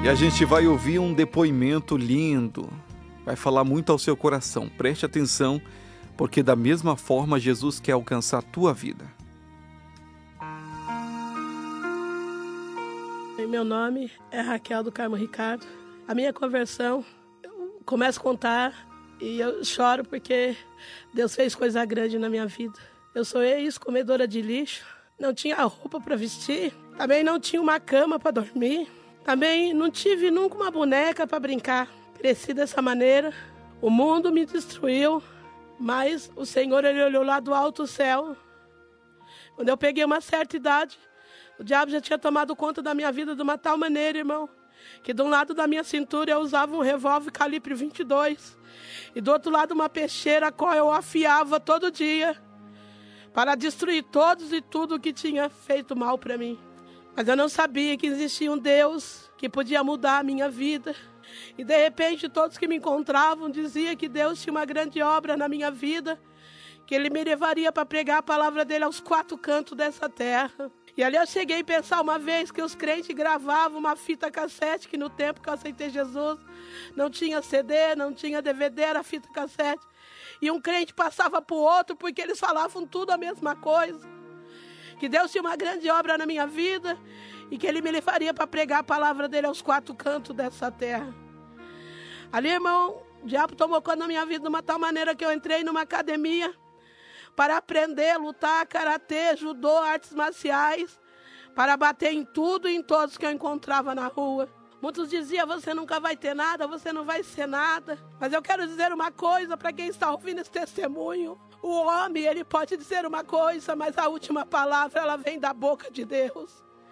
E a gente vai ouvir um depoimento lindo, vai falar muito ao seu coração. Preste atenção, porque da mesma forma Jesus quer alcançar a tua vida. Meu nome é Raquel do Carmo Ricardo. A minha conversão, eu começo a contar e eu choro porque Deus fez coisa grande na minha vida. Eu sou ex-comedora de lixo, não tinha roupa para vestir, também não tinha uma cama para dormir. Também não tive nunca uma boneca para brincar. Cresci dessa maneira. O mundo me destruiu, mas o Senhor, Ele olhou lá do alto céu. Quando eu peguei uma certa idade, o diabo já tinha tomado conta da minha vida de uma tal maneira, irmão, que de um lado da minha cintura eu usava um revólver calibre 22 e do outro lado uma peixeira a qual eu afiava todo dia para destruir todos e tudo que tinha feito mal para mim. Mas eu não sabia que existia um Deus que podia mudar a minha vida. E de repente todos que me encontravam diziam que Deus tinha uma grande obra na minha vida, que Ele me levaria para pregar a palavra dEle aos quatro cantos dessa terra. E ali eu cheguei a pensar uma vez que os crentes gravavam uma fita cassete, que no tempo que eu aceitei Jesus não tinha CD, não tinha DVD, era fita cassete. E um crente passava para o outro porque eles falavam tudo a mesma coisa. Que Deus tinha uma grande obra na minha vida e que Ele me levaria para pregar a palavra dEle aos quatro cantos dessa terra. Ali, irmão, o diabo tomou conta da minha vida de uma tal maneira que eu entrei numa academia para aprender, lutar, karatê, judô, artes marciais, para bater em tudo e em todos que eu encontrava na rua. Muitos diziam, você nunca vai ter nada, você não vai ser nada. Mas eu quero dizer uma coisa para quem está ouvindo esse testemunho. O homem, ele pode dizer uma coisa, mas a última palavra, ela vem da boca de Deus.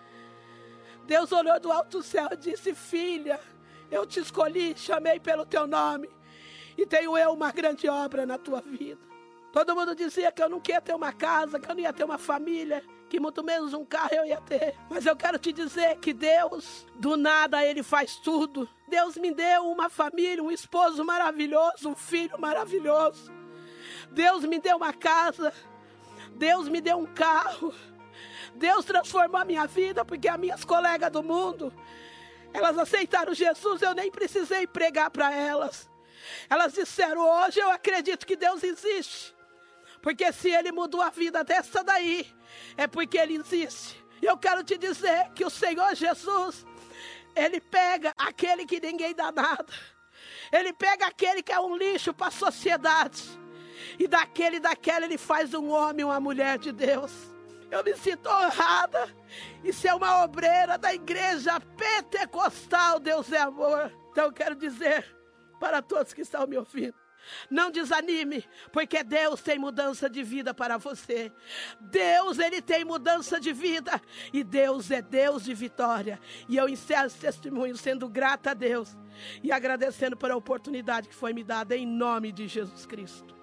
Deus olhou do alto céu e disse, filha, eu te escolhi, chamei pelo teu nome e tenho eu uma grande obra na tua vida. Todo mundo dizia que eu não queria ter uma casa, que eu não ia ter uma família, que muito menos um carro eu ia ter. Mas eu quero te dizer que Deus, do nada, Ele faz tudo. Deus me deu uma família, um esposo maravilhoso, um filho maravilhoso. Deus me deu uma casa, Deus me deu um carro. Deus transformou a minha vida, porque as minhas colegas do mundo, elas aceitaram Jesus, eu nem precisei pregar para elas. Elas disseram, hoje eu acredito que Deus existe. Porque se Ele mudou a vida dessa daí, é porque Ele existe. E eu quero te dizer que o Senhor Jesus, Ele pega aquele que ninguém dá nada. Ele pega aquele que é um lixo para a sociedade. E daquela Ele faz um homem, uma mulher de Deus. Eu me sinto honrada em ser uma obreira da igreja pentecostal, Deus é amor. Então eu quero dizer para todos que estão me ouvindo, não desanime, porque Deus tem mudança de vida para você. Deus, Ele tem mudança de vida. E Deus é Deus de vitória. E eu encerro esse testemunho sendo grata a Deus e agradecendo pela oportunidade que foi me dada em nome de Jesus Cristo.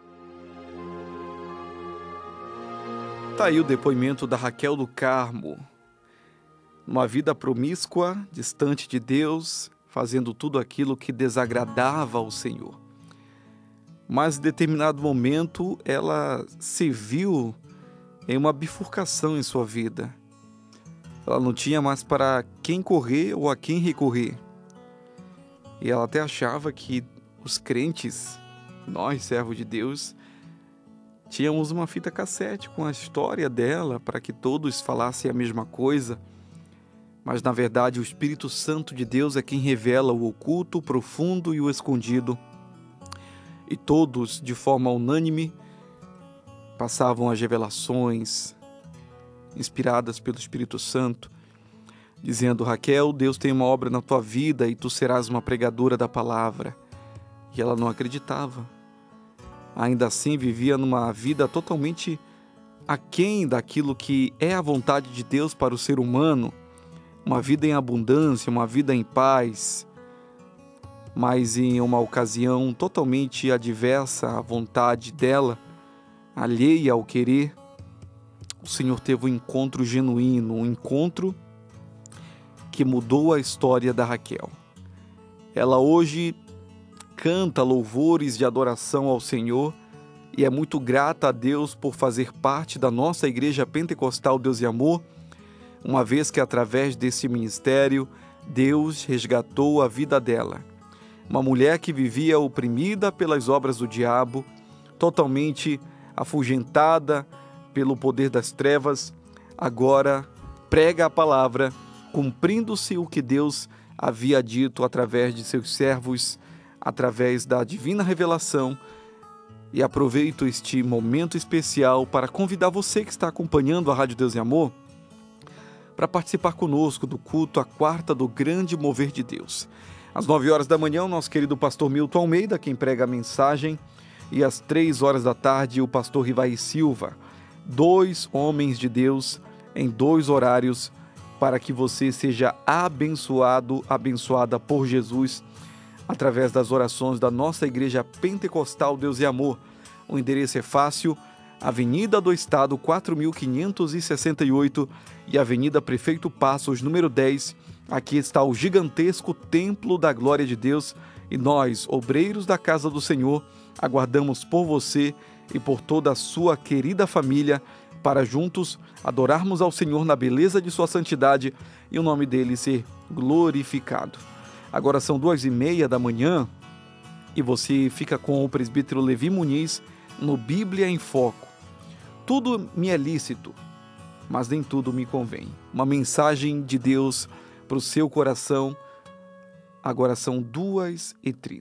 Tá aí o depoimento da Raquel do Carmo. Uma vida promíscua, distante de Deus, fazendo tudo aquilo que desagradava ao Senhor. Mas em determinado momento ela se viu em uma bifurcação em sua vida. Ela não tinha mais para quem correr ou a quem recorrer. E ela até achava que os crentes, nós servos de Deus, tínhamos uma fita cassete com a história dela para que todos falassem a mesma coisa. Mas na verdade o Espírito Santo de Deus é quem revela o oculto, o profundo e o escondido. E todos, de forma unânime, passavam as revelações inspiradas pelo Espírito Santo, dizendo, Raquel, Deus tem uma obra na tua vida e tu serás uma pregadora da palavra. E ela não acreditava. Ainda assim vivia numa vida totalmente aquém daquilo que é a vontade de Deus para o ser humano, uma vida em abundância, uma vida em paz, mas em uma ocasião totalmente adversa à vontade dela, alheia ao querer, o Senhor teve um encontro genuíno, um encontro que mudou a história da Raquel. Ela hoje canta louvores de adoração ao Senhor e é muito grata a Deus por fazer parte da nossa Igreja Pentecostal Deus e Amor, uma vez que através desse ministério Deus resgatou a vida dela. Uma mulher que vivia oprimida pelas obras do diabo, totalmente afugentada pelo poder das trevas, agora prega a palavra, cumprindo-se o que Deus havia dito através de seus servos, através da divina revelação. E aproveito este momento especial para convidar você que está acompanhando a Rádio Deus e Amor para participar conosco do culto à quarta do Grande Mover de Deus. Às 9 horas da manhã, o nosso querido pastor Milton Almeida, quem prega a mensagem, e às 3 horas da tarde, o pastor Rivaí Silva. 2 homens de Deus em 2 horários para que você seja abençoado, abençoada por Jesus, através das orações da nossa Igreja Pentecostal Deus e Amor. O endereço é fácil, Avenida do Estado 4568 e Avenida Prefeito Passos, número 10. Aqui está o gigantesco Templo da Glória de Deus e nós, obreiros da Casa do Senhor, aguardamos por você e por toda a sua querida família para juntos adorarmos ao Senhor na beleza de sua santidade e o nome dele ser glorificado. Agora são 2h30 da manhã e você fica com o presbítero Levi Muniz no Bíblia em Foco. Tudo me é lícito, mas nem tudo me convém. Uma mensagem de Deus para o seu coração. Agora são 2h30.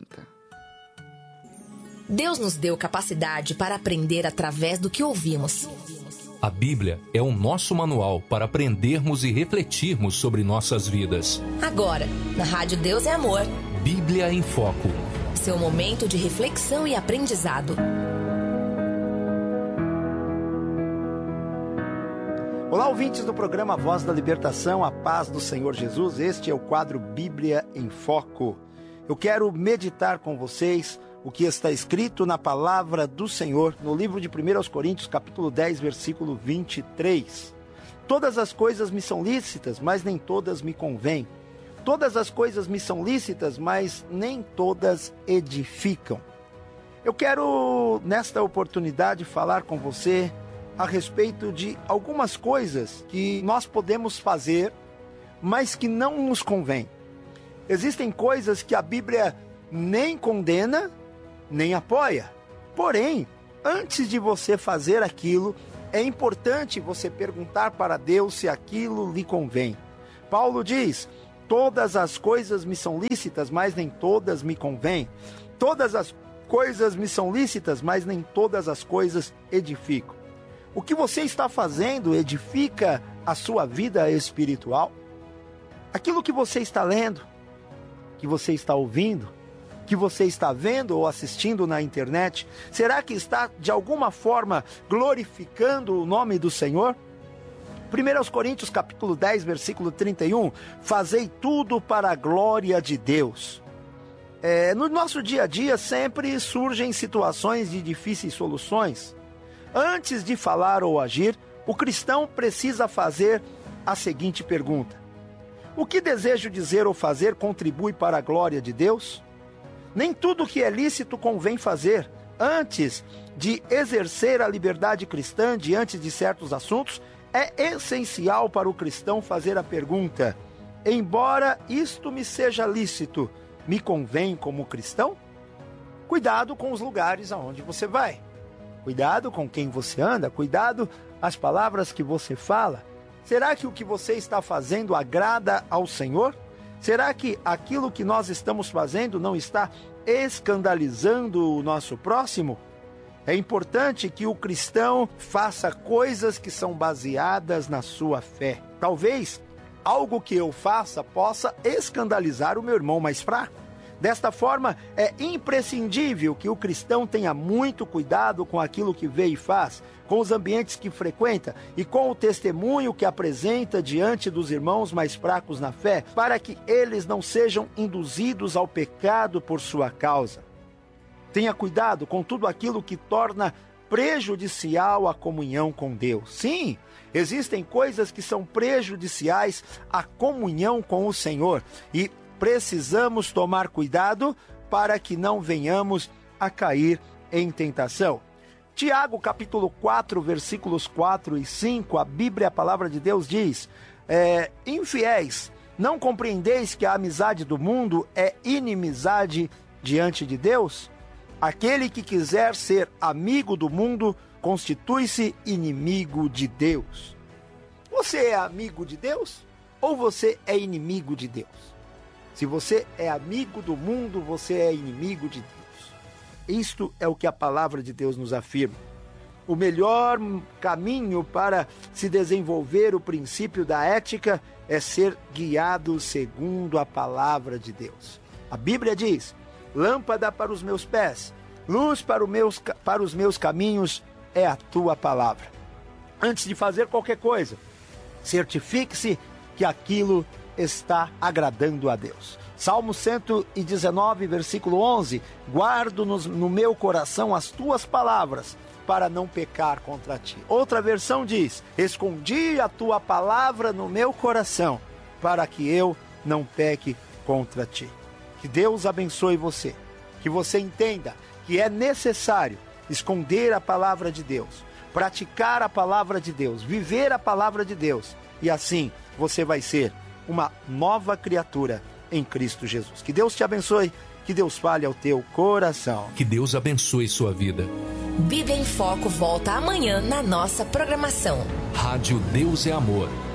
Deus nos deu capacidade para aprender através do que ouvimos. A Bíblia é o nosso manual para aprendermos e refletirmos sobre nossas vidas. Agora, na Rádio Deus e Amor, Bíblia em Foco. Seu momento de reflexão e aprendizado. Olá, ouvintes do programa Voz da Libertação, a paz do Senhor Jesus. Este é o quadro Bíblia em Foco. Eu quero meditar com vocês o que está escrito na palavra do Senhor, no livro de 1 Coríntios, capítulo 10, versículo 23. Todas as coisas me são lícitas, mas nem todas me convêm. Todas as coisas me são lícitas, mas nem todas edificam. Eu quero, nesta oportunidade, falar com você a respeito de algumas coisas que nós podemos fazer, mas que não nos convém. Existem coisas que a Bíblia nem condena, nem apoia. Porém, antes de você fazer aquilo, é importante você perguntar para Deus se aquilo lhe convém. Paulo diz: todas as coisas me são lícitas, mas nem todas me convêm. Todas as coisas me são lícitas, mas nem todas as coisas edificam. O que você está fazendo edifica a sua vida espiritual? Aquilo que você está lendo, que você está ouvindo, que você está vendo ou assistindo na internet, será que está de alguma forma glorificando o nome do Senhor? 1 Coríntios capítulo 10, versículo 31, fazei tudo para a glória de Deus. No nosso dia a dia sempre surgem situações de difíceis soluções. Antes de falar ou agir, o cristão precisa fazer a seguinte pergunta: o que desejo dizer ou fazer contribui para a glória de Deus? Nem tudo que é lícito convém fazer. Antes de exercer a liberdade cristã diante de certos assuntos, é essencial para o cristão fazer a pergunta: embora isto me seja lícito, me convém como cristão? Cuidado com os lugares aonde você vai. Cuidado com quem você anda. Cuidado as palavras que você fala. Será que o que você está fazendo agrada ao Senhor? Será que aquilo que nós estamos fazendo não está escandalizando o nosso próximo? É importante que o cristão faça coisas que são baseadas na sua fé. Talvez algo que eu faça possa escandalizar o meu irmão mais fraco. Desta forma, é imprescindível que o cristão tenha muito cuidado com aquilo que vê e faz, com os ambientes que frequenta e com o testemunho que apresenta diante dos irmãos mais fracos na fé, para que eles não sejam induzidos ao pecado por sua causa. Tenha cuidado com tudo aquilo que torna prejudicial a comunhão com Deus. Sim, existem coisas que são prejudiciais à comunhão com o Senhor e precisamos tomar cuidado para que não venhamos a cair em tentação. Tiago, capítulo 4, versículos 4 e 5, a Bíblia, a palavra de Deus diz: infiéis, Não compreendeis que a amizade do mundo é inimizade diante de Deus? Aquele que quiser ser amigo do mundo constitui-se inimigo de Deus. Você é amigo de Deus ou você é inimigo de Deus? Se você é amigo do mundo, você é inimigo de Deus. Isto é o que a palavra de Deus nos afirma. O melhor caminho para se desenvolver o princípio da ética é ser guiado segundo a palavra de Deus. A Bíblia diz: lâmpada para os meus pés, luz para os meus caminhos é a tua palavra. Antes de fazer qualquer coisa, certifique-se que aquilo está agradando a Deus. Salmo 119, versículo 11: guardo no meu coração as tuas palavras, para não pecar contra ti. Outra versão diz: escondi a tua palavra no meu coração, para que eu não peque contra ti. Que Deus abençoe você, que você entenda que é necessário esconder a palavra de Deus, praticar a palavra de Deus, viver a palavra de Deus, e assim você vai ser uma nova criatura em Cristo Jesus. Que Deus te abençoe, que Deus fale ao teu coração. Que Deus abençoe sua vida. Bíblia em Foco volta amanhã na nossa programação. Rádio Deus é Amor.